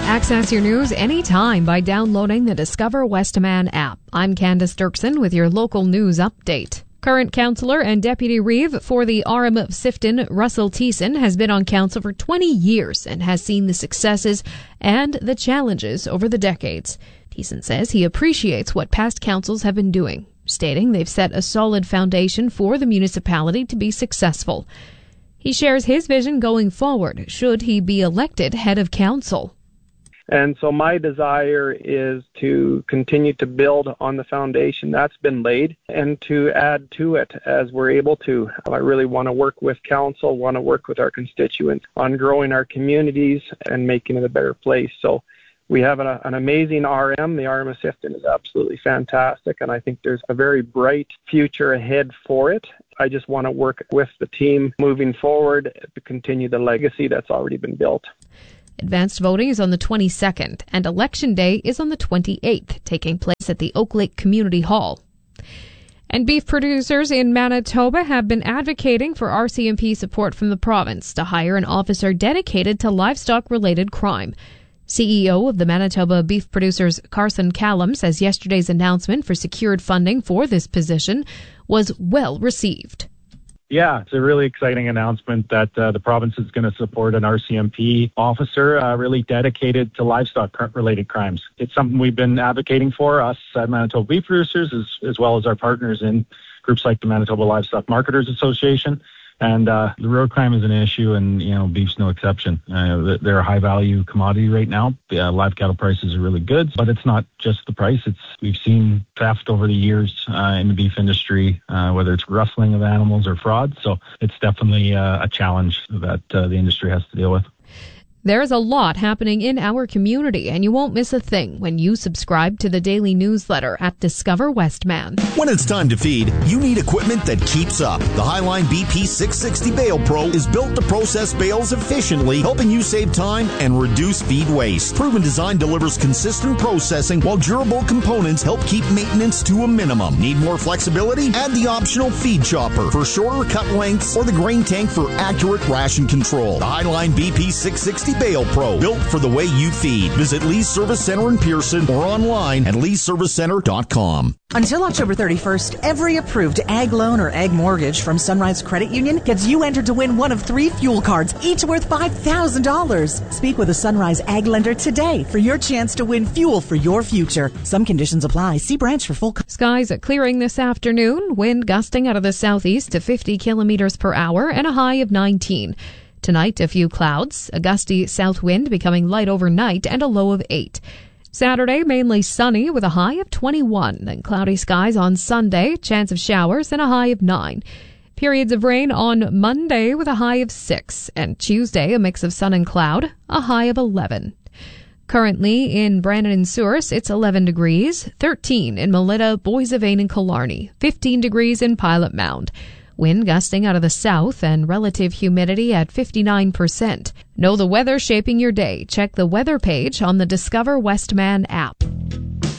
Access your news anytime by downloading the Discover Westman app. I'm Candace Dirksen with your local news update. Current councillor and deputy reeve for the Aram of Sifton, Russell Thiessen, has been on council for 20 years and has seen the successes and the challenges over the decades. Thiessen says he appreciates what past councils have been doing, stating they've set a solid foundation for the municipality to be successful. He shares his vision going forward should he be elected head of council. And so my desire is to continue to build on the foundation that's been laid and to add to it as we're able to. I really want to work with council, want to work with our constituents on growing our communities and making it a better place. So we have an amazing RM. The RM of Sifton is absolutely fantastic, and I think there's a very bright future ahead for it. I just want to work with the team moving forward to continue the legacy that's already been built. Advanced voting is on the 22nd, and Election Day is on the 28th, taking place at the Oak Lake Community Hall. And beef producers in Manitoba have been advocating for RCMP support from the province to hire an officer dedicated to livestock-related crime. CEO of the Manitoba Beef Producers, Carson Callum, says yesterday's announcement for secured funding for this position was well received. Yeah, it's a really exciting announcement that the province is going to support an RCMP officer really dedicated to livestock-related crimes. It's something we've been advocating for, us at Manitoba Beef Producers, as well as our partners in groups like the Manitoba Livestock Marketers Association. And the road crime is an issue, and beef's no exception. They're a high-value commodity right now. Live cattle prices are really good, but it's not just the price. We've seen theft over the years in the beef industry, whether it's rustling of animals or fraud. So it's definitely a challenge that the industry has to deal with. There's a lot happening in our community, and you won't miss a thing when you subscribe to the daily newsletter at Discover Westman. When it's time to feed, you need equipment that keeps up. The Highline BP 660 Bale Pro is built to process bales efficiently, helping you save time and reduce feed waste. Proven design delivers consistent processing, while durable components help keep maintenance to a minimum. Need more flexibility? Add the optional feed chopper for shorter cut lengths or the grain tank for accurate ration control. The Highline BP 660 Bale Pro, built for the way you feed. Visit Lee's Service Center in Pearson or online at leeservicecenter.com. Until October 31st, every approved ag loan or ag mortgage from Sunrise Credit Union gets you entered to win one of 3 fuel cards, each worth $5,000. Speak with a Sunrise ag lender today for your chance to win fuel for your future. Some conditions apply. See branch for full. Skies clearing this afternoon. Wind gusting out of the southeast to 50 kilometers per hour and a high of 19. Tonight, a few clouds, a gusty south wind becoming light overnight, and a low of 8. Saturday, mainly sunny with a high of 21. Then cloudy skies on Sunday, chance of showers, and a high of 9. Periods of rain on Monday with a high of 6. And Tuesday, a mix of sun and cloud, a high of 11. Currently in Brandon and Souris, it's 11 degrees, 13 in Melita, Boissevain, and Killarney, 15 degrees in Pilot Mound. Wind gusting out of the south and relative humidity at 59%. Know the weather shaping your day. Check the weather page on the Discover Westman app.